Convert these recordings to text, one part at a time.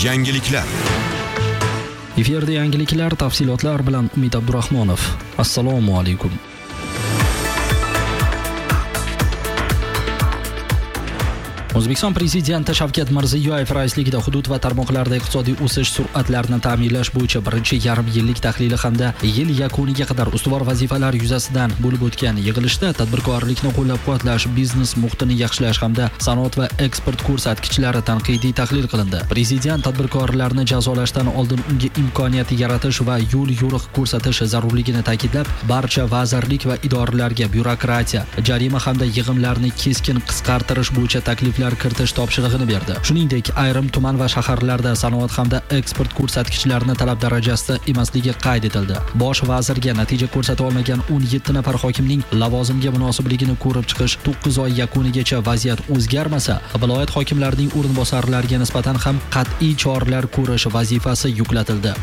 Yangiliklar. Efirda yangiliklar tafsilotlar bilan Umid Abdurahmonov. Assalomu alaykum. O'zbekiston Prezidenti Shavkat Mirziyoyev raisligida hudud va tarmoqlarda iqtisodiy o'sish sur'atlarini ta'minlash bo'yicha birinchi yarim yillik tahlili hamda yil yakuniga qadar ustuvor vazifalar yuzasidan bo'lib o'tgan yig'ilishda tadbirkorlikni qo'llab-quvvatlash, biznes muhitini yaxshilash hamda sanoat va eksport ko'rsatkichlari tanqidiy tahlil qilindi. Prezident tadbirkorlarni jazolashdan oldin unga imkoniyat yaratish va yo'l-yo'riq ko'rsatish zarurligini ta'kidlab, barcha vazirlik va idoralarga byurokratiya, jarima hamda yig'imlarni keskin qisqartirish bo'yicha takliflar kiritish topshirig'ini berdi. Shuningdek, ayrim tuman va shaharlarda sanoat hamda eksport ko'rsatkichlarini talab darajasida emasligi qayd etildi. Bosh vazirga natija ko'rsata olmagan 17 nafar hokimning lavozimga munosibligini ko'rib chiqish 9 oy yakunigacha vaziyat o'zgarmasa, viloyat hokimlarining o'rinbosarlariga nisbatan ham qat'iy choralar ko'rish vazifasi yuklatildi.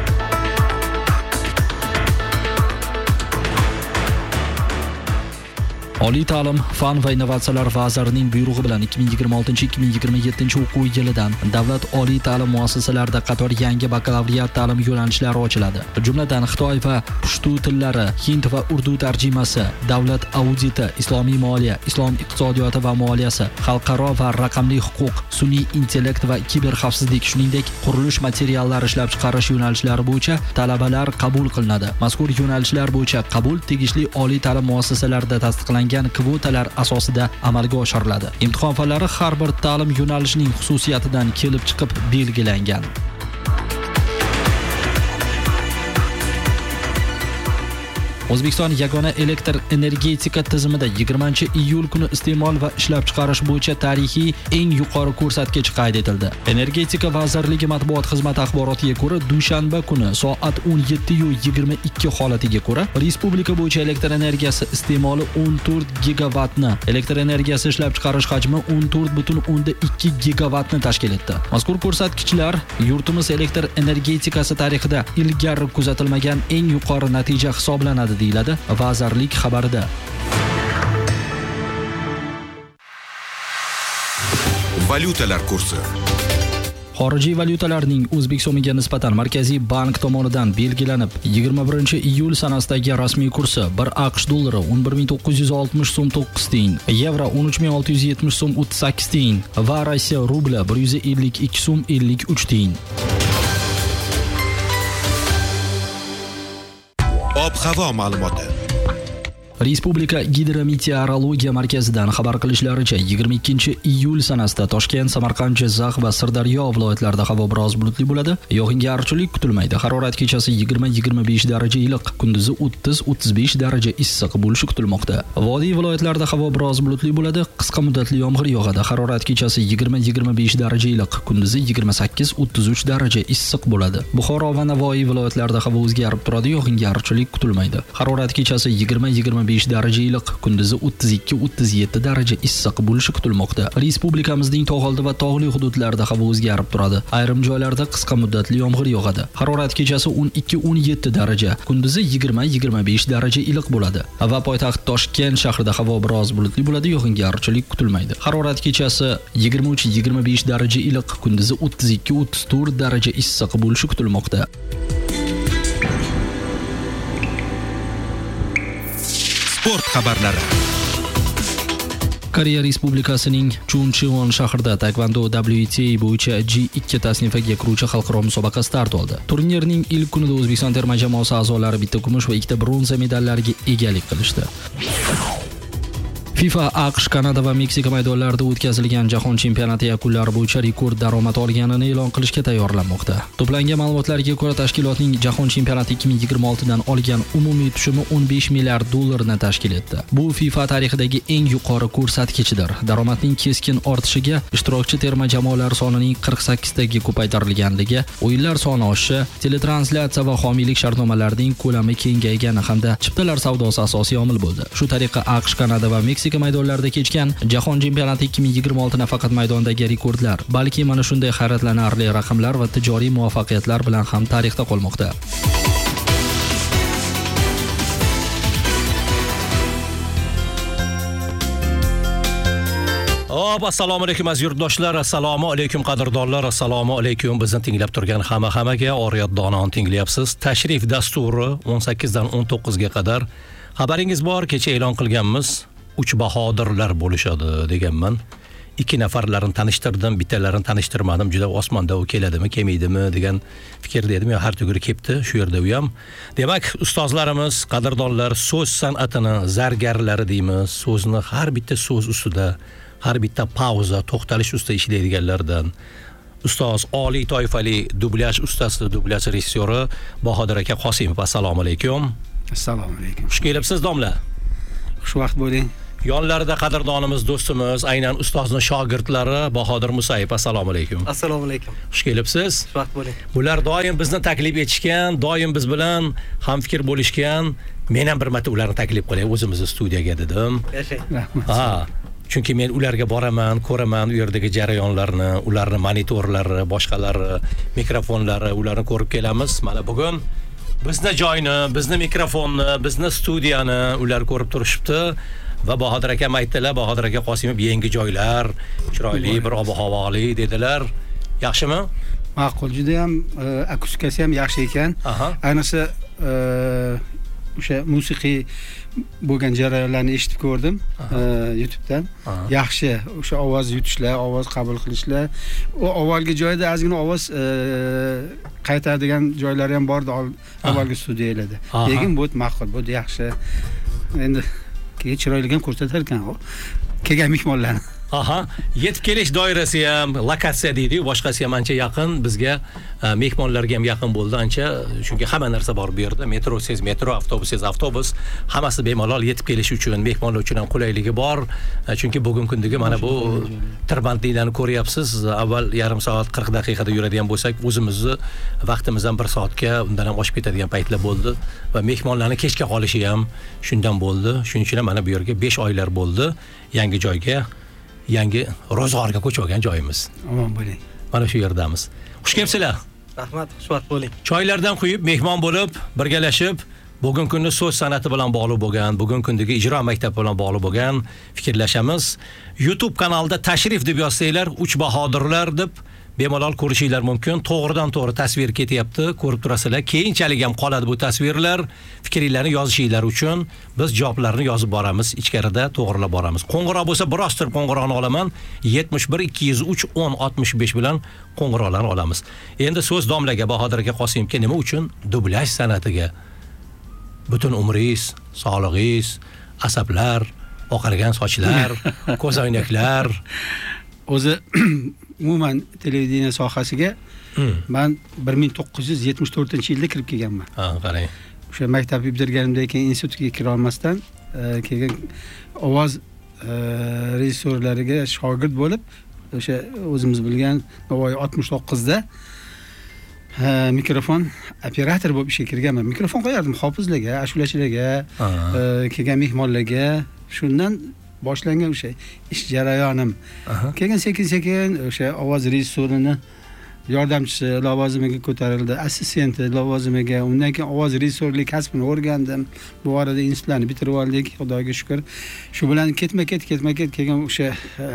Oliy ta'lim, fan va innovatsiyalar vazirining buyrug'i bilan 2026-2027 o'quv yilidan davlat oliy ta'lim muassasalarida qator yangi bakalavriat ta'lim yo'nalishlari ochiladi. Jumladan Xitoy va pushtu tillari, hind va urdu tarjimasi, davlat auditi, islomiy moliya, islom iqtisodiyoti va moliyasi, xalqaro va raqamli huquq, sun'iy intellekt va kiberxavfsizlik, shuningdek qurilish materiallari ishlab chiqarish yo'nalishlari bo'yicha talabalar qabul qilinadi. Mazkur yo'nalishlar bo'yicha qabul tegishli oliy ta'lim muassasalarida tasdiqlangan kvotalar asosida amalga oshiriladi. Imtihon fanlari har bir ta'lim yo'nalishining xususiyatidan kelib chiqib belgilangan. O'zbekiston yagona elektr energetika tizimida 20-iyul kuni iste'mol va ishlab chiqarish bo'yicha tarixiy eng yuqori ko'rsatkich qayd etildi. Energetika vazirligi matbuot xizmati axborotiga ko'ra, dushanba kuni soat 17:22 holatiga ko'ra, respublika bo'yicha elektr energiyasi iste'moli 14 gigavatni, elektr energiyasi ishlab chiqarish hajmi 14,2 gigavatni tashkil etdi. Mazkur ko'rsatkichlar yurtimiz elektr energetikasi tarixida ilgari kuzatilmagan eng yuqori natija hisoblanadi, deyiladi vazirlik xabarida. Valyutalar kursi. Xorijiy valyutalarning O'zbek so'miga nisbatan Markaziy bank tomonidan belgilanib, 21-iyul sanasidagi rasmiy kursi 1 AQSh dollari 11.960 so'm 9 tiyin, yevro 13.670 so'm 38 tiyin va Rossiya rubli 152 so'm 53 tiyin. Ob-havo ma'lumoti. Respublika gidrometeorologiya markazidan xabar qilishlaricha, 22-iyul sanasida Toshkent, Samarqand, Jizzax va Sirdaryo viloyatlarida havo biroz bulutli bo'ladi. Yog'ingarchilik kutilmaydi. Harorat kechasi 20-25 daraja iliq, kunduzi 30-35 daraja issiq bo'lishi kutilmoqda. Vodiy viloyatlarida havo biroz bulutli bo'ladi. Qisqa muddatli yomg'ir yog'adi. Harorat kechasi 20-25 daraja iliq, kunduzi 28-33 daraja issiq bo'ladi. Buxoro va Navoiy viloyatlarida havo o'zgarib turadi. Yog'ingarchilik kutilmaydi. Harorat kechasi 20-25 daraja iliq, kunduzi 32-37 daraja issiq bo'lishi kutilmoqda. Respublikamizning tog'oldi va tog'li hududlarida havo o'zgarib turadi. Ayrim joylarda qisqa muddatli yomg'ir yog'adi. Harorat kechasi 12-17 daraja, kunduzi 20-25 daraja iliq bo'ladi. Va poytaxt Toshkent shahrida havo biroz bulutli bo'ladi, yog'ingarchilik kutilmaydi. Harorat kechasi 23-25 daraja iliq, kunduzi 32-34 daraja issiq bo'lishi kutilmoqda. Sport xabarlari. Koreya Respublikasining Chuncheon shahrida taekwondo WTA bo'yicha G2 tasnifiga kiruvchi xalqaro musobaqa start oldi. Turnirning ilk kunida O'zbekiston terma jamoasi a'zolari bitta kumush va ikkita bronza medallariga egalik qilishdi. FIFA AQSh, Kanada va Meksika maydonlarida o'tkazilgan jahon chempionati yakunlari bo'yicha rekord daromad olganini e'lon qilishga tayyorlanmoqda. To'plangan ma'lumotlarga ko'ra, tashkilotning jahon chempionati 2026 dan olgan umumiy tushumi 15 milliard dollarni tashkil etdi. Bu FIFA tarixidagi eng yuqori ko'rsatkichdir. Daromadning keskin ortishiga ishtirokchi terma jamoalar sonining 48 taga ko'paytirilganligi, o'yinlar soni oshishi, teletranslyatsiya va homiylik shartnomalarining ko'lami kengaygani hamda chiptalar savdosi asosiy omil bo'ldi. Shu tariqa AQSh, Kanada va Meksika maydonlarida kechgan jahon chempionati 2026 nafaqat maydondagi rekordlar, balki mana shunday hayratlanarli raqamlar va tijoriy muvaffaqiyatlar bilan ham tarixda qolmoqda. Xo'p, assalomu alaykum aziz yurtdoshlar, assalomu alaykum qadrdonlar, assalomu alaykum bizni tinglab turgan hammaga Oriyat Donon tinglayapsiz. Tashrif dasturi 18 dan 19 ga qadar. Xabaringiz bor, kecha e'lon qilganmiz, 3 bahodirlar bo'lishadi deganman. 2 nafarlarini tanishtirdim, bittalarini tanishtirmadim. Juda osmonda u keladimi, kelmaydimi degan fikrda edim. Yo, har tuguri kelibdi, shu yerda u ham. Demak, ustozlarimiz, qadrdonlar so'z san'atini zargarlari deymiz. So'zni har bitta so'z ustida, har bitta pauza, to'xtalish ustida ishlaydiganlardan. Ustoz oliy toifali dublyaj ustasi, dublyaj rejissyori Bahodir aka Qosimov. Assalomu alaykum. Assalomu alaykum. Xush kelibsiz, domla. Xushvaqt bo'ling. Yonlarida qadrdonimiz, do'stimiz, aynan ustozning shogirdlari Bahodir Musayev. Assalomu alaykum. Assalomu alaykum. Xush kelibsiz. Xushvaqt bo'ling. Bular doim bizni taklif etishgan, doim biz bilan hamfikr bo'lishgan. Men ham bir marta ularni taklif qilay o'zimizni studiyaga dedim. Yashang. Rahmat. Ha, chunki men ularga boraman, ko'raman u yerdagi jarayonlarni, ularni monitorlari, boshqalari, mikrofonlari, ularni ko'rib kelamiz. Mana bugun bizni joyni, bizni mikrofonni, bizni studiyani ular ko'rib turishibdi. Va Bahodir aka aytdilar, Bahodir aka Qosimov yangi joylar, chiroyli bir ob-havoli dedilar. Yaxshimi? Ma'qul, juda ham akustikasi ham yaxshi ekan. Ayniqsa o'sha musiqiy bo'lgan jarayonlarni eshitib ko'rdim YouTubedan. Yaxshi o'sha ovoz yutishlar, ovoz qabul qilishlar. U avvalgi joyda ozgina ovoz qaytadigan joylari ham bordi avvalgi studiyalarda. Lekin bu ma'qul, bu yaxshi. Endi chiroyli ham ko'rsatar ekan kelgan mehmonlarni. Yetib kelish doirasi ham, lokatsiya deydi, boshqasi ham ancha yaqin bizga, mehmonlarga ham yaqin bo'ldi ancha, chunki hamma narsa bor bu yerda. Metro, avtobus, hammasi bemalol yetib kelish uchun, mehmonlar uchun ham qulayligi bor. Chunki bugun kundagi mana bu tirbandliklarni ko'ryapsiz. Avval yarim soat 40 daqiqada yuradigan bo'lsak, o'zimizni vaqtimiz ham 1 soatga undan ham oshib ketadigan paytlar bo'ldi va mehmonlarning kechga qolishi ham shundan bo'ldi. Shuning uchun mana bu yerga 5 oylar bo'ldi yangi joyga, yangi ro'zg'orga ko'chib olgan joyimiz. Omon bo'ling. Mana shu yerdamiz. Xush kelibsizlar. Rahmat, xushvaqt bo'ling. Choylardan quyib, mehmon bo'lib, birgalashib, bugun kunni so'z san'ati bilan bog'liq bo'lgan, bugun kundagi ijro maktabi bilan bog'liq bo'lgan fikrlashamiz. YouTube kanalida tashrif deb yozsanglar, 3 bahodirlar deb bemalol ko'rishinglar mumkin. To'g'ridan-to'g'ri tasvir ketyapti, ko'rib turasizlar. Keyinchalik ham qoladi bu tasvirlar. Fikringlarni yozishinglar uchun biz javoblarni yozib boramiz, ichkarida to'g'rilab boramiz. Qo'ng'iroq bo'lsa, biroz turib qo'ng'iroqni olaman. 71 203 10 65 bilan qo'ng'iroqlarni olamiz. Endi so'z domlaga, Bahodir aka Qosimovga, nima uchun dublyaj san'atiga butun umringiz, sog'lig'ingiz, asablar, oqargan sochlar, ko'zoynaklar, o'zi umuman televideniya sohasiga men 1974-yilda kirib kelganman. Qarang. O'sha maktabni bitirganimdan keyin institutga kira olmasdan keyin ovoz rejissyorlariga shogird bo'lib, o'sha o'zimiz bilgan Navoiy 69da mikrofon operator bo'lib ishga kirganman. Mikrofon qo'yardim hofizlarga, ashulachilarga, kelgan mehmonlarga. Shundan boshlangan o'sha ish jarayonim. Keyin sekin-sekin o'sha ovoz rejissyorini yordamchisi lavozimiga ko'tarildi, assistenti lavozimiga. Undan keyin ovoz rejissyorlik kasbini o'rgandim. Bu orada institutlarni bitirib oldik, Xudoga shukr. Shu bilan ketma-ket keyin o'sha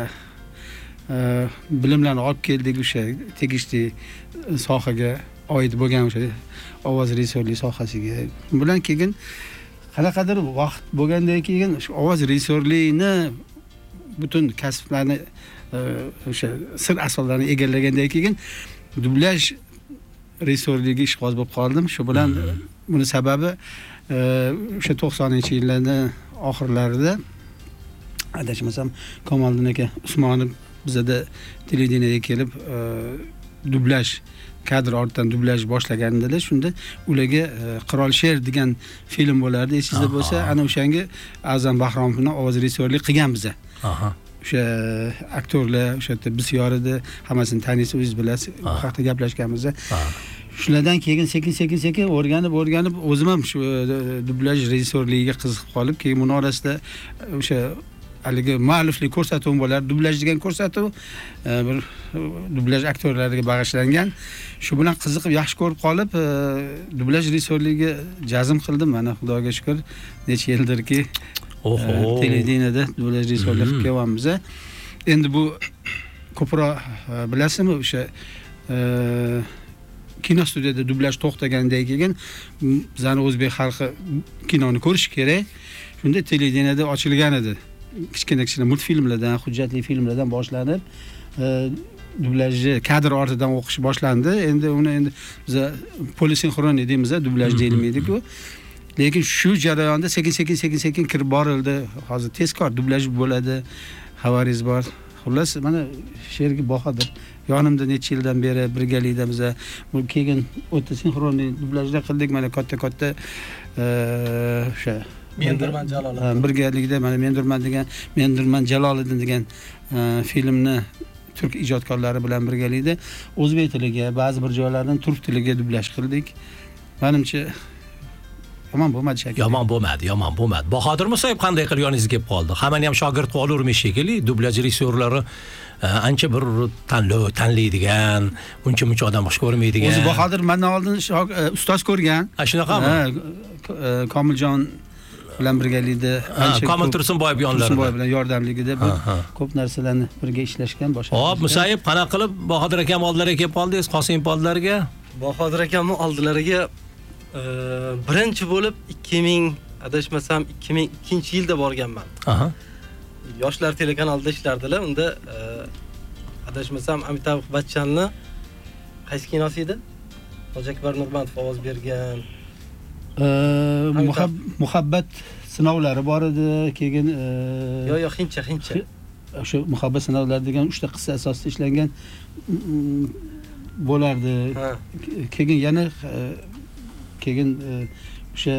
bilimlarni olib keldik o'sha tegishli sohaga oid bo'lgan o'sha ovoz rejissyorlik sohasiga. Bulan keyin qanaqadir vaqt bo'lgandan keyin shu ovoz rejissyorlikni butun kasblarni o'sha sir asrorlarini egallagandan keyin dublyaj rejissyorligiga ishqiboz bo'lib qoldim. Shu bilan buni sababi o'sha 90-yillarning oxirlarida adashmasam Kamoliddin aka Usmonov bizada televideniyaga kelib dublyaj kadr ortidan dublyaj boshlagandilar. Shunda ularga Qirol Sher degan film bo'lardi. Esingizda bo'lsa, ana o'shanga A'zam Bahrom bilan ovoz rejissyorlik qilgan biza. O'sha aktyorlar, o'sha yerda bisyorida hammasini taniysiz, o'zingiz bilasiz. Bu haqda gaplashganmiz. Shulardan keyin sekin o'rganib o'zim ham shu dublyaj rejissyorligiga qiziqib qolib, keyin buni orasida o'sha haligi mualliflik ko'rsatuv bo'lar, dublyaj degan ko'rsatuv bir dublyaj aktyorlariga bag'ishlangan. Shu bilan qiziqib, yaxshi ko'rib qolib, dublyaj rejissyorligiga jazm qildim. Mana Xudoga shukr, necha yildirki televideniyada dublyaj rejissyorlik qilib kelyapmiz. endi bu ko'proq bilasizmi o'sha kino studiyada dublyaj to'xtagandan keyin bizning o'zbek xalqi kinoni ko'rish kerak. Shunda televideniyada ochilgan edi. Kichkina multfilmlardan, hujjatli filmlardan boshlanib, dublyajni kadr ortidan o'qish boshlandi. Endi uni biz polisinxron deymiz, dublyaj deyilmaydi-ku. Lekin shu jarayonda sekin kirib borildi. Hozir tezkor dublyaj bo'ladi, xabaringiz bor. Xullas, mana Shergi Bahodir yonimda necha yildan beri birgalikdamiz. Bu keyin o'ta sinxronli dublajlar qildik. Mana katta o'sha Mendirman Jaloliddin. Birgalikda mana Mendirman Jaloliddin degan filmni turk ijodkorlari bilan birgalikda o'zbek tiliga, ba'zi bir joylardan turk tiliga dublyaj qildik. Menimcha yomon bo'lmadi shekilli. Yomon bo'lmadi. Bahodir Musayev qanday qilib yoningizga kelib qoldi? Hammani ham shogird qilurmish shekilli, dublyaj rejissyorlari ancha bir tanlaydigan, uncha odam xush ko'rmaydigan. O'zi Bahodir mendan oldin ustoz ko'rgan. Shunaqami? Komiljon bilan birgalikda Komil Tursunboyev yonlarida. Tursunboyev bilan yordamligida ko'p narsalarni birga ishlashgan boshqa. Hop, Musayev qana qilib Bahodir akam oldilariga kelib qoldingiz, Qosimov oldilariga? Bahodir akamning oldilariga birinchi bo'lib 2002-yilda borganman. Yoshlar telekanalida ishlardilar. Unda adashmasam Amitabh Bachchanni qaysi kinosi edi? Hojiakbar Nurmatov ovoz bergan. Muhabbat sinovlari bor edi, keyin yo'q, Xincha. O'sha muhabbat sinovlari degan 3 ta qissa asosida ishlangan bo'lardi. Keyin yana o'sha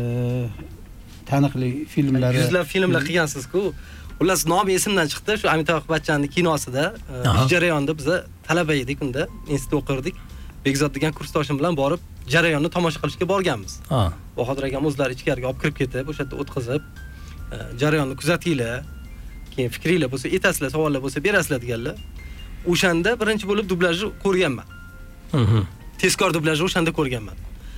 taniqli filmlari, yuzlab filmlar qilgansiz-ku. Xullas, nomi esimdan chiqdi. Shu Amitabh Bachchanning kinosida jarayonda biz talaba edik, unda institutda o'qirdik. Bekzod degan kursdoshim bilan borib jarayonni tomosha qilishga borganmiz. Bahodir akam o'zlari ichkariga olib kirib ketib, o'sha yerda o'tkazib, jarayonni kuzatinglar, keyin fikringlar bo'lsa aytasizlar, savollar bo'lsa berasizlar deganlar. O'shanda birinchi bo'lib dublyajni ko'rganman. Tezkor dublyajni o'shanda ko'rganman.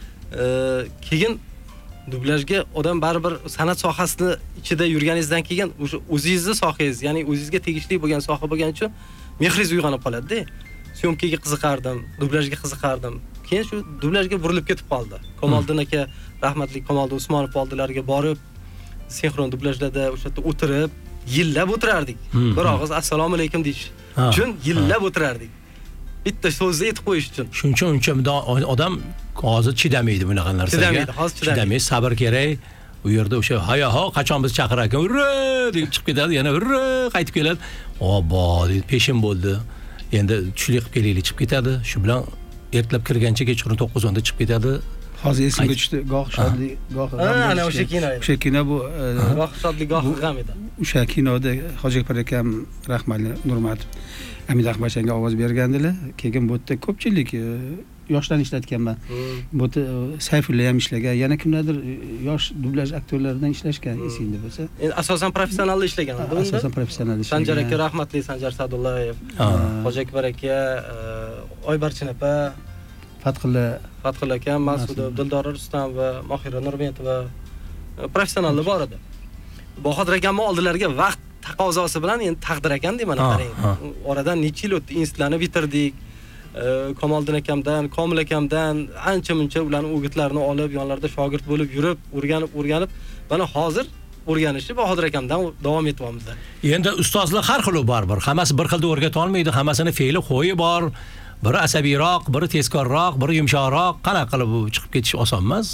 Keyin dublyajga odam baribir san'at sohasini ichida yurganingizdan keyin o'sha o'zingizning sohangiz, ya'ni o'zingizga tegishli bo'lgan soha bo'lgani uchun mehringiz uyg'onib qoladi-da. Syomkaga qiziqardim, dublyajga qiziqardim. Keyin shu dublyajga burilib ketib qoldi. Kamoliddin aka, rahmatli Kamoliddin Usmonov oldilariga borib, sinxron dublyajlarda o'sha yerda o'tirib, yillab o'tirardik. Bir og'iz assalomu alaykum deyish uchun yillab o'tirardik. Bitta so'zni aytib qo'yish uchun. Shuncha odam hozir chidamaydi bunaqa narsaga. Chidamaydi, sabr kerak. U yerda o'sha hayo qachon biz chaqirar ekan, urra deb chiqib ketadi, yana urra qaytib keladi. Obbo, peshin bo'ldi. Endi tushlik qilib kelaylik chiqib ketadi. Shu bilan ertalab kirgancha kechqurun 9:10da chiqib ketadi. Hozir esimga tushdi. Goh shodlik, goh g'am. Ana o'sha kino edi. O'sha kino bu goh shodlik, goh g'am edi. O'sha kinoda Hojiakbar akam rahmatli Nurmatov Amitabh Bachchanga ovoz bergandilar. Keyin bu yerda ko'pchilik yoshlarni ishlatganman. Bu yerda Sayfulla ham ishlagan, yana kimlardir yosh dublyaj aktyorlaridan ishlashgan, esingda bo'lsa. Endi asosan professionalda ishlagan edi unda. Asosan professional ishlagan. Sanjar aka rahmatli Sanjar Sadullayev, Hojiakbar aka, Oybarchin opa, Fatxulla aka, Masudov, Dildora Rustam va Mohira Nurmetova professionallar bor edi. Bahodir akamning oldilariga vaqt taqozosi bilan endi taqdir ekan deyman, qarang. Oradan necha yil o'tdi, institutlarni bitirdik. Kamoliddin akamdan, Komil akamdan ancha-muncha ularning o'gitlarini olib, yonlarida shogird bo'lib yurib, o'rganib, mana hozir o'rganishni Bahodir akamdan davom etyapmiz. Endi ustozlar har xil baribir. Hammasi bir xilda o'rgata olmaydi, hammasini fe'li qo'yi bor. Biri asabiyroq, biri tezkorroq, biri yumshoqroq. Qanaqa qilib bu chiqib ketish oson emas.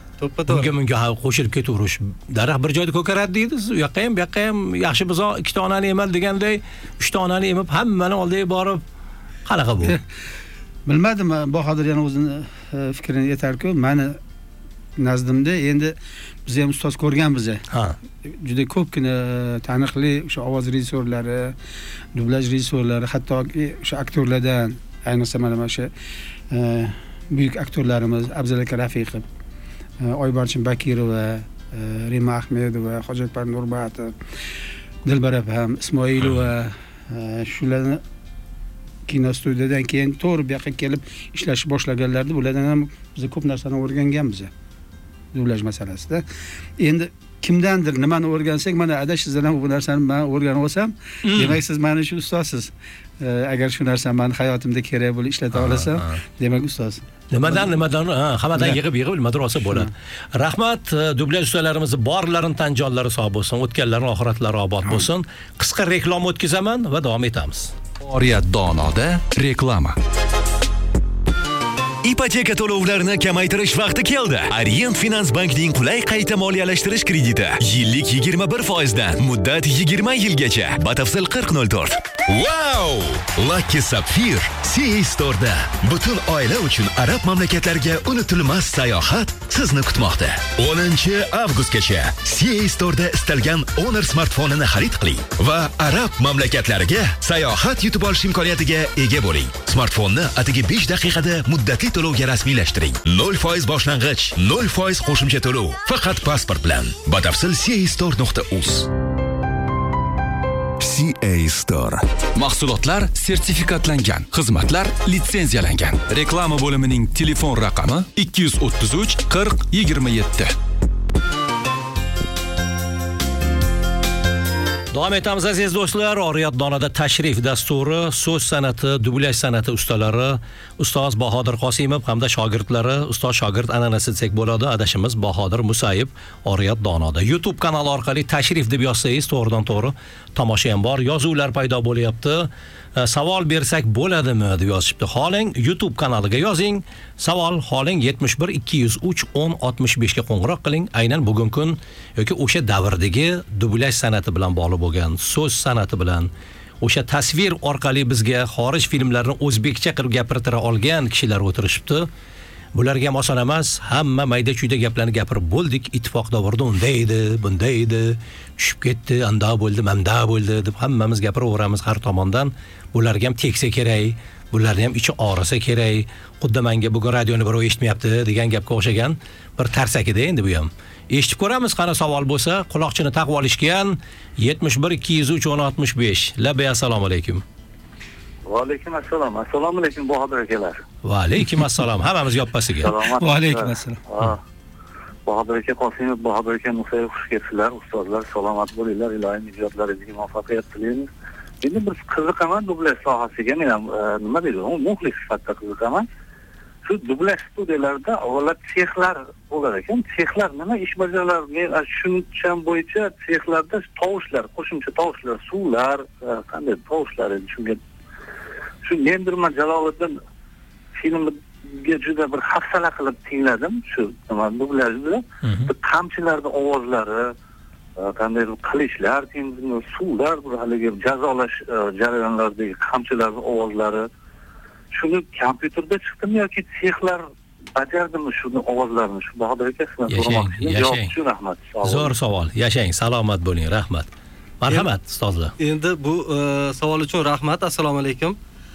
Bunga qo'shilib ketaverish. Daraxt bir joyda ko'karadi deydi. U yoqqa ham, bu yoqqa ham yaxshi buzoq 2 ta onani emal deganday, 3 ta onani emib, hammani oldiga borib qanaqa bu? Bilmadim, Bahodir yana o'zini fikrini aytar-ku, meni nazdimda endi biz ham ustoz ko'rganmiz. Juda ko'pgina taniqli o'sha ovoz rejissyorlari, dublyaj rejissyorlari, hattoki o'sha aktyorlardan, ayniqsa mana o'sha buyuk aktyorlarimiz Abzal aka Rafiqov, Oybarchin Bakirova, Rima Ahmedova, Hojiakbar Nurmatov, Dilbar ham, Ismoilova, shularni kino studiyadan keyin to'g'ri bu yoqqa kelib ishlash boshlaganlardi. Bulardan ham biz ko'p narsani o'rganganmiz dublyaj masalasida. Endi kimdandir nimani o'rgansak, mana adash sizdan bu narsani men o'rganib olsam, demak siz meni shu ustozsiz. Agar shu narsani men hayotimda kerak bo'lib ishlata olasam, demak ustoz. Nimadan hammadan yig'ib nimadir olsa bo'ladi. Rahmat, dublyaj ustalarimiz borlarini tan jonlari sog' bo'lsin, o'tganlarning oxiratlari obod bo'lsin. Qisqa reklama o'tkazaman va davom etamiz. Oriyat Donoda reklama. Ipoteka to'lovlarini kamaytirish vaqti keldi. Orient Finans Bankning qulay qayta moliyalashtirish krediti yillik 21% dan, muddat 20 yilgacha. Batafsil 4004. Wow! Lucky Sapphire CA Store'da butun oila uchun arab mamlakatlariga unutilmas sayohat sizni kutmoqda. 10-avgustgacha CA Store'da istalgan Honor smartfonini xarid qiling va arab mamlakatlariga sayohat yutib olish imkoniyatiga ega bo'ling. Smartfonni atigi 5 daqiqada muddatli to'lovga rasmiylashtiring. 0% boshlang'ich, 0% qo'shimcha to'lov. Faqat pasport bilan. Batafsil castore.uz. CA Store. Mahsulotlar sertifikatlangan, xizmatlar litsenziyalangan. Reklama bo'limining telefon raqami 233 40 27. Davom etamiz aziz do'stlar. Oriyat Donoda tashrif dasturi, so'z san'ati, dublyaj san'ati ustalari, ustoz Bahodir Qosimov hamda shogirdlari, ustoz shogird an'anasi desak bo'ladi. Adashimiz Bahodir Musayev Oriyat Donoda. YouTube kanali orqali tashrif deb yozsangiz to'g'ridan-to'g'ri tomosha ham bor. Yozuvlar paydo bo'lyapti. Savol bersak bo'ladimi deb yozishibdi. Xoling YouTube kanaliga yozing. Savol xoling 71 203 10 65 ga qo'ng'iroq qiling. Aynan bugun kun yoki o'sha davrdagi dublyaj san'ati bilan bog'liq bo'lgan, so'z san'ati bilan, o'sha tasvir orqali bizga xorij filmlarini o'zbekcha qilib gapirtira olgan kishilar o'tirishibdi. Bularga ham oson emas. Hamma mayda-chuyda gaplarni gapirib bo'ldik. Ittifoq davrida unday edi, bunday edi, tushib ketdi, anda bo'ldi, manda bo'ldi deb hammamiz gapiraveramiz har tomondan. Bularga ham teksa kerak, bularni ham ichi og'risa kerak. Xuddi menga bugun radioni birov eshitmayapti degan gapga o'xshagan bir tarsakida endi bu ham. Eshitib ko'ramiz, qana savol bo'lsa, quloqchini taqib olishgan 71 203 10 65. Labay, assalomu alaykum. Va alaykum assalom. Assalomu alaykum Bahodir akalar. Va alaykum assalom. Hammamiz yoppasiga. Va alaykum assalom. Bahodir aka Qosimov, Bahodir aka Musayev, xush kelibsizlar. Ustozlar, salomat bo'linglar. Ilohim ijodlaringizga muvaffaqiyat tilaymiz. Endi biz qiziqaman dublyaj sohasiga, men ham nima deydi, muxlis sifatida qiziqaman. Shu dublyaj studiyalarida avvalab sexlar bo'lar ekan. Sexlar nima ish bajaradilar? Men tushuncham bo'yicha sexlarda tovushlar, qo'shimcha tovushlar, suvlar, qanday tovushlar edi shunga. Shu Nendirman Jaloliddin filmiga juda bir hafsala qilib tingladim shu nima dublyajda. Qamchilarning ovozlari, qanday qilishlar, suvlar, bir haligi jazolash jarayonlaridagi qamchilarning ovozlari. Shuni kompyuterda chiqdimi yoki sexlar bajardimi shuni ovozlarini? Shu Bahodir aka sizdan so'ramoqchiman. Javob uchun rahmat. Zo'r savol. Yashang, salomat bo'ling. Rahmat. Marhamat ustozlar. Endi bu savol uchun rahmat. Assalomu alaykum.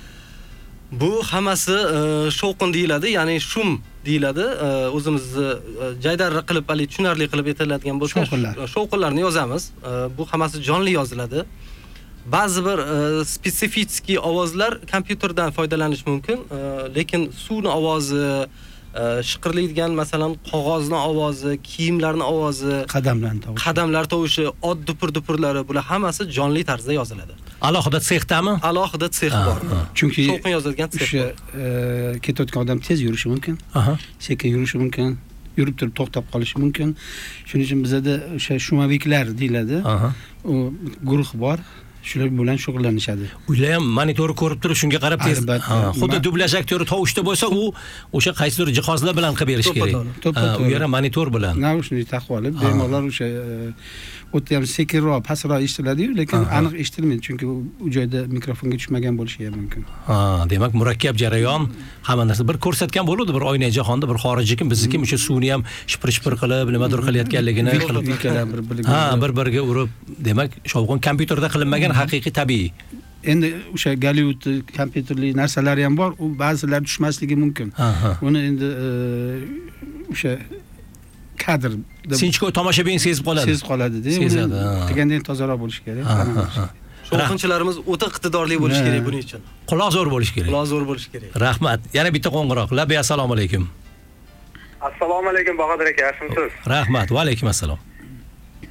Bu hammasi shovqin deyiladi, ya'ni shum deyiladi. O'zimizni jaydarli qilib, tushunarli qilib aytiladigan bo'lsa, shovqinlarni yozamiz. Bu hammasi jonli yoziladi. Ba'zi bir spetsifik ovozlar kompyuterdan foydalanish mumkin, lekin suvning ovozi, shiqirlaydigan masalan qog'ozni ovozi, kiyimlarning ovozi, qadamlar tovushi, ot dupur-dupurlari, bular hammasi jonli tarzda yoziladi. Alohida sexdami? Alohida sex bor. Chunki shovqin yozilgan sex bor. Ketayotgan odam tez yurishi mumkin. Sekin yurishi mumkin. Yurib turib to'xtab qolishi mumkin. Shuning uchun bizda o'sha shumaviklar deyiladi. U guruh bor. Shular bilan shug'ullanishadi. Ular ham monitorni ko'rib turib shunga qarab tez. Xuddi dublyaj aktyori tovushda bo'lsa, u o'sha qaysidir jihozlar bilan qilib berish kerak. U yerda monitor bilan. Naushnik taqib olib, bemorlar o'sha o'tda ham sekinroq, pastroq eshitiladi-yu, lekin aniq eshitilmaydi, chunki u joyda mikrofonga tushmagan bo'lishi ham mumkin. Demak, murakkab jarayon, hamma narsa bir ko'rsatgan bo'ladi, bir oyna jahonda, bir xorijniki, bizniki o'sha suvni ham shipir-shipir qilib, nimadir qilayotganligini qilib, bir-biriga urib, demak, shovqin kompyuterda qilinmagan, haqiqiy tabiiy. Endi o'sha Gollywood kompyuterli narsalari ham bor, u ba'zilar tushmasligi mumkin. Uni endi o'sha kadr sinchko'y tomoshabin sezib qoladi. Sezib qoladi-da. Degandan tozaroq bo'lish kerak. Shovqinchilarimiz o'ta iqtidorli bo'lish kerak buning uchun. Quloq zo'r bo'lish kerak. Quloq zo'r bo'lish kerak. Rahmat. Yana bitta qo'ng'iroq. Labay, assalomu alaykum. Assalomu alaykum Bahodir aka, yaxshimisiz? Rahmat. Va alaykum assalom.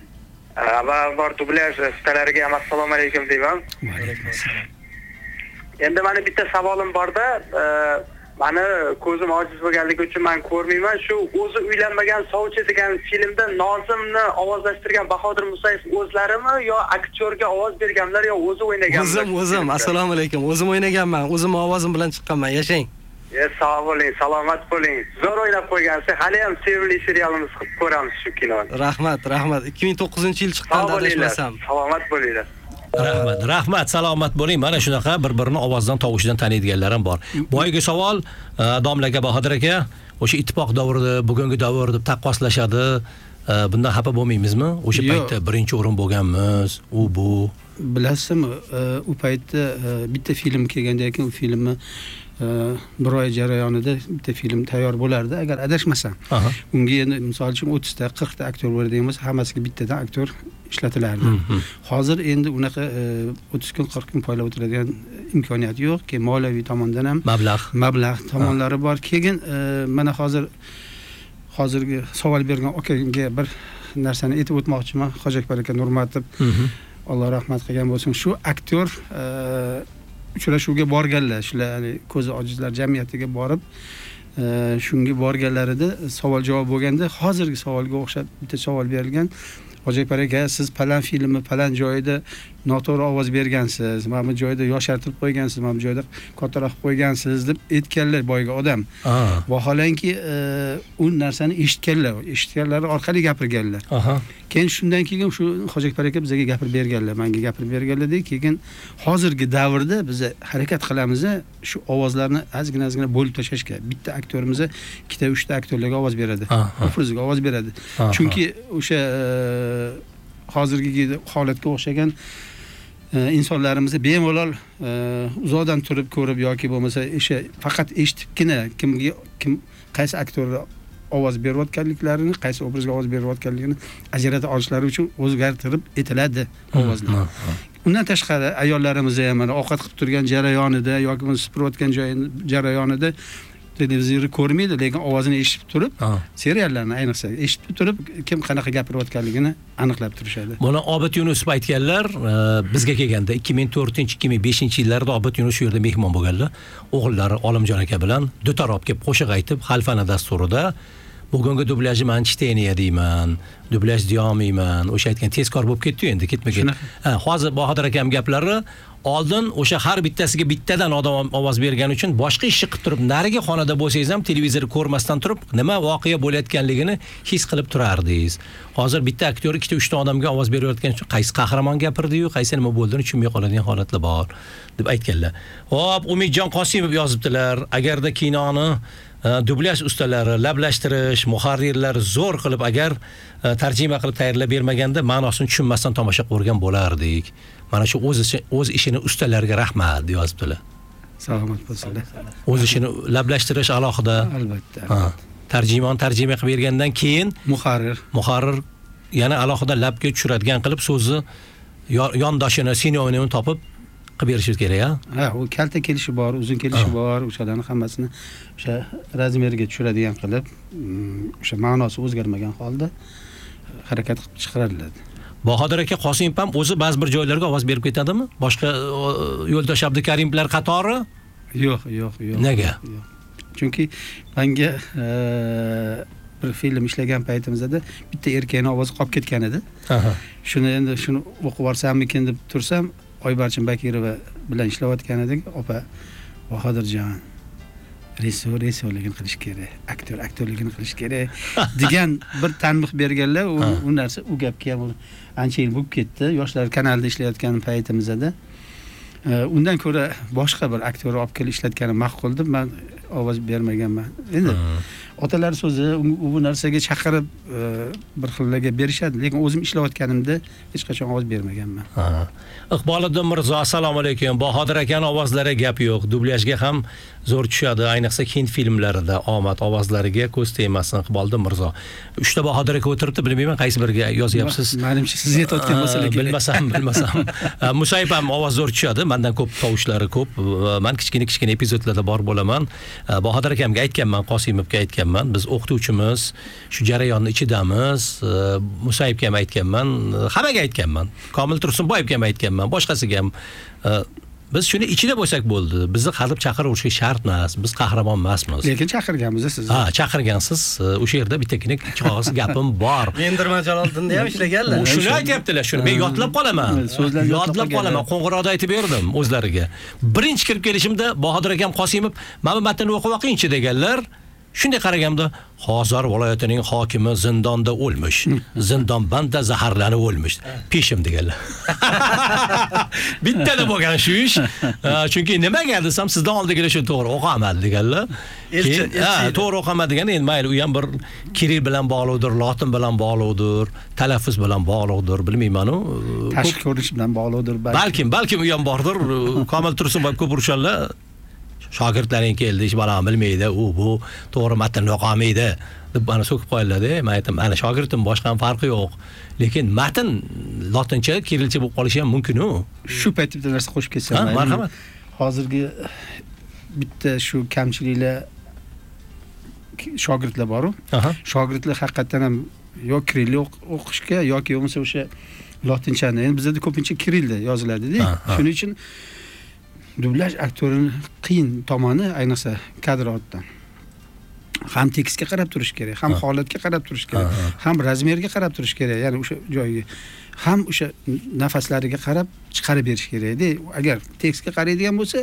Avvalambor dublyaj ustalariga ham assalomu alaykum deyman. Va alaykum assalom. Endi meni bitta savolim bor-da, meni ko'zim ojiz bo'lganligi uchun men ko'rmayman. Shu o'zi uylanmagan sovchi degan filmda Nozimni ovozlashtirgan Bahodir Musayev o'zlarimi yo aktyorga ovoz berganlar yo o'zi o'ynaganlar? O'zim. Assalomu alaykum. O'zim o'ynaganman. O'zim ovozim bilan chiqqanman. Yashang. Sog' bo'ling, salomat bo'ling. Zo'r o'ynab qo'ygansiz. Hali ham sevimli serialimiz qilib ko'ramiz shu kinoni. Rahmat. 2009-yil chiqqanda adashmasam. Salomat bo'linglar. Rahmat, salomat bo'ling. Mana shunaqa bir-birini ovozdan, tovushdan taniydiganlar ham bor. Boyagi savol domlaga Bahodir aka, o'sha ittifoq davrida, bugungi davr deb taqqoslashadi. Bundan xafa bo'lmaymizmi? O'sha paytda birinchi o'rin bo'lganmiz, u bu. Bilasizmi, u paytda bitta film kelgandan keyin u filmni bir oy jarayonida bitta film tayyor bo'lardi agar adashmasam. Unga endi misol uchun 30 ta, 40 ta aktyor bor deymiz, hammasiga bittadan aktyor ishlatilardi. Hozir endi unaqa 30 kun, 40 kun poylab o'tiradigan imkoniyat yo'q, ki moliyaviy tomondan ham mablag' tomonlari bor. Keyin mana hozirgi savol bergan akaga bir narsani aytib o'tmoqchiman. Hojiakbar aka Nurmatov, Alloh rahmat qilgan bo'lsin. Shu aktyor uchrashuvga borganlar, shular ko'zi ojizlar jamiyatiga borib, shunga borganlarida savol javob bo'lganda, hozirgi savolga o'xshab bitta savol berilgan. Hojiakbar aka, siz falan filmni falan joyida noto'g'ri ovoz bergansiz, mana bu joyda yoshartirib qo'ygansiz, mana bu joyda kattaroq qo'ygansiz deb aytganlar boyga odam. Vaholanki u narsani eshitganlari orqali gapirganlar. Keyin shundan keyin shu Hojiakbar aka bizga gapirib berganlar, menga gapirib berganlar-da, keyin hozirgi davrda biz harakat qilamiz, shu ovozlarni ozgina bo'lib tashlashga. Bitta aktyorimiz 2-3 ta aktyorlarga ovoz beradi. Ofrizga ovoz beradi. Chunki o'sha hozirgi holatga o'xshagan insonlarimiz bemalol uzoqdan turib ko'rib yoki bo'lmasa faqat eshitibgina kim qaysi aktyorga ovoz berayotganliklarini, qaysi obrazga ovoz berayotganligini ajrata olishlari uchun o'zgartirib etiladi ovozlar. Undan tashqari ayollarimiz ham mana ovqat qilib turgan jarayonida yoki supurayotgan jarayonida televizorni ko'rmaydi, lekin ovozini eshitib turib, seriallarni ayniqsa eshitib turib, kim qanaqa gapirayotganligini aniqlab turishadi. Buni Obid Yunusov aytganlar, bizga kelganda 2004-2005-yillarda Obid Yunus shu yerda mehmon bo'lganlar. O'g'illari Olimjon aka bilan dutor olib kelib qo'shiq aytib, Xalfana dasturida bugungi dublyajni men Chiteniya deyman, dublyaj deyolmayman. O'sha aytgan tezkor bo'lib ketdi endi, ketma-ket. Hozir Bahodir akam gaplari oldin o'sha har bittasiga bittadan odam ovoz bergani uchun boshqa ishni qilib turib, nariga xonada bo'lsangiz ham televizor ko'rmasdan turib, nima voqea bo'layotganligini his qilib turardingiz. Hozir bitta aktyor 2-3 ta odamga ovoz berayotgan uchun qaysi qahramon gapirdi-yu, qaysi nima bo'ldi-ni tushunmay qoladigan holatlar bor deb aytganlar. Hop, Umidjon Qosimov yozibdilar, agarda kinoni dublyaj ustalari, lablashtirish, muharrirlar zo'r qilib agar tarjima qilib tayyorlab bermaganda ma'nosini tushunmasdan tomosha qilgan bo'lardik. Mana shu o'z ishini ustalariga rahmat deb yozibdilar. Salomat bo'lsinlar. O'z ishini lablashtirish alohida. Albatta. Tarjima qilib bergandan keyin muharrir yana alohida labga tushiradigan qilib so'zni yondoshini, sinonimini topib qilib berishingiz kerak, ha? U kalta kelishi bor, uzun kelishi bor, o'shalarni hammasini o'sha razmerga tushiradigan qilib, o'sha ma'nosi o'zgarmagan holda harakat qilib chiqariladi. Bahodir aka Qosimov ham o'zi ba'zi bir joylarga ovoz berib ketadimi? Boshqa yo'ldosh Abdukarimlar qatori? Yo'q. Nega? Chunki menga bir film ishlagan paytimizda bitta erkakning ovozi qolib ketgan edi. Shuni o'qib olsammikin deb tursam, Oybarchin Bakirova bilan ishlayotgan edik. Opa, Bahodirjon, rejissyorligini qilish kerak, aktyorligini qilish kerak degan bir tanbeh berganlar. U narsa, u gapga ham ancha yil bo'lib ketdi. Yoshlar kanalida ishlayotgan paytimizda undan ko'ra boshqa bir aktyor olib kelib ishlatganim ma'qul deb men ovoz bermaganman. Endi otalar so'zi bu narsaga chaqirib bir xillarga berishadi, lekin o'zim ishlayotganimda hech qachon ovoz bermaganman. Iqboliddin Mirzo, assalomu alaykum. Bahodir akaning ovozlari gap yo'q. Dublyajga ham zo'r tushadi, ayniqsa Hind filmlarida omad ovozlariga ko'z tegmasin. Iqboliddin Mirzo. 3 ta Bahodir aka o'tiribdi, bilmayman qaysi biriga yozyapsiz. Menimcha siz aytayotgan masala kerak. Bilmasam. Musayib ham ovoz zo'r tushadi. Mendan ko'p tovushlari ko'p. Men kichkina epizodlarda bor bo'laman. Bahodir akamga aytganman, Qosimovga aytganman. aytganman, biz o'qituvchimiz, shu jarayonni ichidamiz. Musayibga ham aytganman, hammaga aytganman. Komil Tursunboyevga ham aytganman, boshqasiga ham. Biz shuni ichida bo'lsak bo'ldi. Bizni qalb chaqiruvchi shart emas. Biz qahramon emasmiz. Lekin chaqirganmiz siz. Ha, chaqirgansiz. O'sha yerda bittagina qog'oz gapim bor. Mendirman Jaloliddinda ham ishlaganlar. Shuni aytibdilar, shuni men yodlab qolaman. Yodlab qolaman. Qo'ng'iroqda aytib berdim o'zlariga. Birinchi kirib kelishimda Bahodir akam Qosimov, "Mana matnni o'qib o'qingchi" deganlar. Shunday qaraganimda Xozar viloyatining hokimi zindonda o'lmish. Zindonbanda zaharlanib o'lmish. Peshim deganlar. Bittada bo'lgan shu ish. Chunki nimaga desam, sizdan oldigilar shu to'g'ri o'qamadi deganlar. To'g'ri o'qamadi degan endi mayli, u ham bir kiril bilan bog'liqdir, lotin bilan bog'liqdir, talaffuz bilan bog'liqdir, bilmayman-u. Tashqi ko'rinish bilan bog'liqdir balkim u ham bordir. Komil Tursunboyev ko'p urishanlar. Shogirdlaring keldi, hech balam bilmaydi, u bu to'g'ri matnni o'qamaydi deb bana so'kib qo'yiladi. Men aytdim, ana shogirdim, boshqa farqi yo'q. Lekin matn lotincha, kirilcha bo'lib qolishi ham mumkin-u. Shu paytda bitta narsa qo'shib ketsam. Marhamat. Hozirgi bitta shu kamchiliklar shogirdlar bor-ku. Shogirdlar haqiqatan ham yo kiril o'qishga yoki bo'lmasa o'sha lotinchani. Endi bizda ko'pincha kirilda yoziladi-da. Shuning uchun dublyaj aktorining qiyin tomoni, ayniqsa kadrotdan. Ham tekstga qarab turish kerak, ham holatga qarab turish kerak, ham razmerga qarab turish kerak, ya'ni o'sha joyga, ham o'sha nafaslariga qarab chiqarib berish kerak-da. Agar tekstga qaraydigan bo'lsa,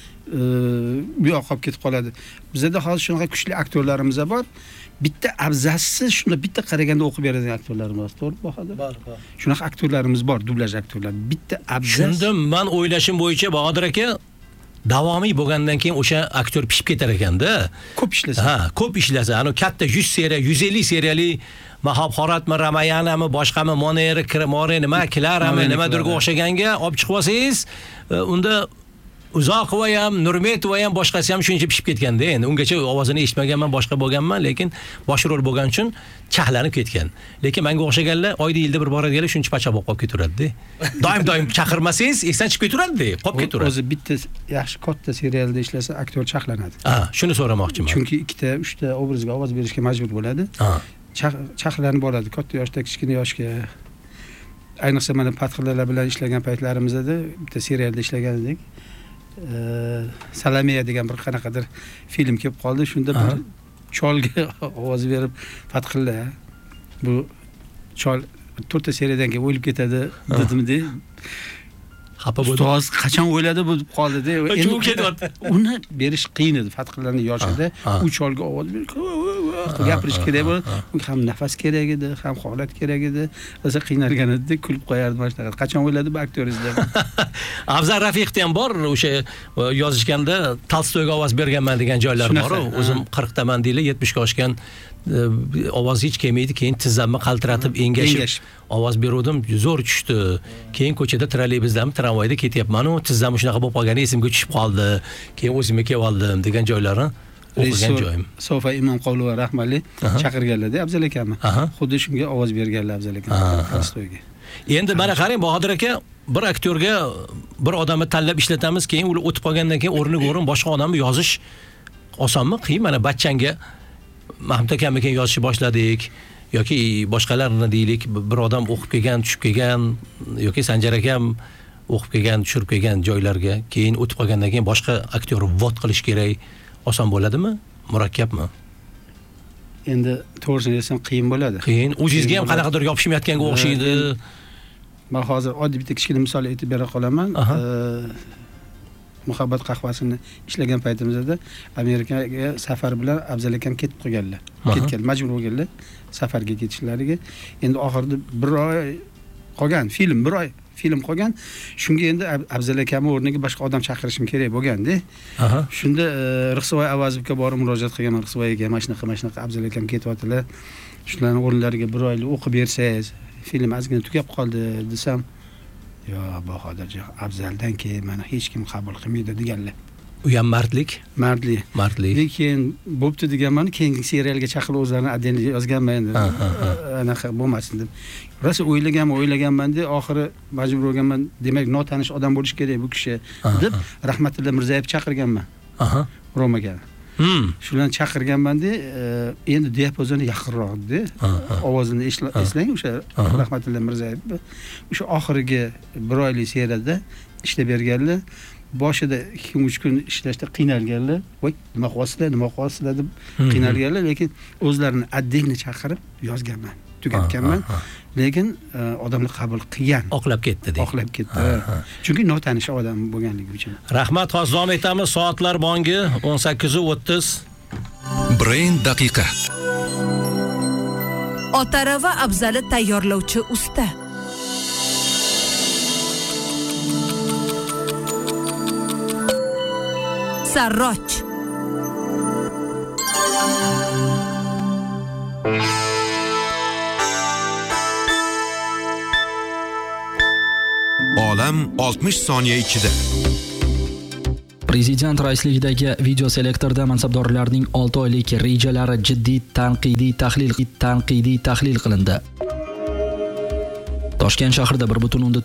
bu yoq qolib ketib qoladi. Bizda hozir shunaqa kuchli aktyorlarimiz bor. Bitta abzasiz shunda bitta qaraganda o'qib beradigan aktyorlarimiz bor, to'g'ri Bahodir? Bor. Shunaqa aktyorlarimiz bor, dublyaj aktyorlar. Bitta abzas. Shundan men o'ylashim bo'yicha Bahodir aka davomiy bo'lgandan keyin o'sha aktyor pishib ketar ekanda. Ko'p ishlasa. Ko'p ishlasa, ana katta 100 seriya, 150 seriyali Mahabharatmi, Ramayanami, boshqami, Moneri, Kremore nima, Klarami, nimadirga o'xshaganga olib chiqib olsangiz, unda Uzoqova ham, Nurmetova ham, boshqasi ham shuncha pishib ketganda. Endi ungacha ovozini eshitmaganman, boshqa bo'lganman, lekin bosh rol bo'lgan uchun chahlanib ketgan. Lekin menga o'xshaganlar oyda yilda bir boradiganlar shuncha pacha bo'lib qolib ketaveradi-da. Doim chaqirmasangiz, esdan chiqib ketaveradi-da, qolib ketaveradi. O'zi bitta yaxshi katta serialda ishlasa, aktyor chaqlanadi. Shuni so'ramoqchiman. Chunki 2 3 ta obrazga ovoz berishga majbur bo'ladi. Chaqlanib boradi, katta yoshda, kichkina yoshga. Ayniqsa mana Patxillar bilan ishlagan paytlarimizda bitta serialda ishlagan edik. Salamiya degan bir qanaqadir film kelib qoldi. Shunda bir cholga ovoz berib, Fatxilla bu chol 4 ta seriyadan keyin o'lib ketadi dedim-da. Xafa bo'ldi. Ustoz qachon o'yladi bu deb qoldi-da. Endi ketyapti. Uni berish qiyin edi. Fatxillaning yoshida u cholga ovoz berib gapirish kerak bo'ldi. Unga ham nafas kerak edi, ham holat kerak edi. O'zi qiynalgan edi, kulib qo'yardi mana shunaqa. Qachon o'yladi bu aktyoringiz deb. Afzal Rafiqda ham bor, o'sha yozishganda Tolstoyga ovoz berganman degan joylar bor. O'zim 40 taman deyli, 70 ga oshgan ovoz hech kelmaydi, keyin tizzamni qaltiratib engashib ovoz beruvdim, zo'r tushdi. Keyin ko'chada trolleybusdami, tramvayda ketyapman-u, tizzam shunaqa bo'lib qolgani esimga tushib qoldi. Keyin o'zimga kelib oldim degan joylarni o'qigan joyim. Sofa Imomqulova rahmatli chaqirganlar-da Afzal akamni. Xuddi shunga ovoz berganlar Afzal akam Tolstoyga. Endi mana qarang Bahodir aka, bir aktyorga bir odamni tanlab ishlatamiz, keyin u o'tib qolgandan keyin o'rniga o'rin boshqa odamni yozish osonmi? Qiyin. Mana Bachchanga Mahmud akamga keyin yozishni boshladik yoki boshqalarni deylik, bir odam o'qib kelgan, tushib kelgan yoki Sanjar akam o'qib kelgan, tushirib kelgan joylarga keyin o'tib qolgandan keyin boshqa aktyor vot qilish kerak. Oson bo'ladimi? Murakkabmi? Endi to'g'risini desam qiyin bo'ladi. Qiyin. O'zingizga ham qanaqadir yopishmayotganga o'xshaydi. Men hozir oddiy bitta kichkina misol aytib bera qolaman. Muhabbat qahvasini ishlagan paytimizda Amerikaga safar bilan Afzal akam ketib qolganlar. Ketgan, majbur bo'lganlar safarga ketishlariga. Endi oxirida 1 oy qolgan film, 1 oy film qolgan. Shunga endi Afzal akamning o'rniga boshqa odam chaqirishim kerak bo'lganda. Shunda Rixsoy Avazovga borib murojaat qilganman. Rixsoy aka, mana shunaqa Afzal akam ketyaptilar. Shularning o'rinlariga 1 oylik o'qib bersangiz, film ozgina tugab qoldi desam, yo Bahodirjon, Afzaldan keyin mana hech kim qabul qilmaydi deganlar. U ham mardlik. Lekin bo'pti deganman, keyingi serialga chaqirib o'zlarini adden yozganman endi. Anaqa bo'lmasin deb. Rosa o'ylaganman-da, oxiri majbur bo'lganman. Demak, notanish odam bo'lish kerak bu kishi deb Rahmatilla Mirzayev chaqirganman. Romaga. Shularni chaqirganman-da, endi diapazoni yaqinroqda. Ovozini eslang o'sha Rahmatilla Mirzayev. O'sha oxirgi 1 oylik seriyada ishlab berganlar. Boshida 2-3 kun ishlashda qiynalganlar. Voy, nima qilyapsizlar deb qiynalganlar, lekin o'zlarini отдельно chaqirib yozganman. Tugatganman. Lekin odamlar qabul qilgan. Oqlab ketdi deb. Oqlab ketdi. Chunki notanish odam bo'lganligi uchun. Rahmat, hozir davom etamiz. Soatlar bongi 18:30. Brain daqiqa. Otarava afzali tayyorlovchi usta. Sarroch. Olam 60 soniya ichida. Prezident raisligidagi video selektorda mansabdorlarning 6 oylik rejalari jiddiy tanqidiy tahlil qilindi. Toshkent shahrida 1,4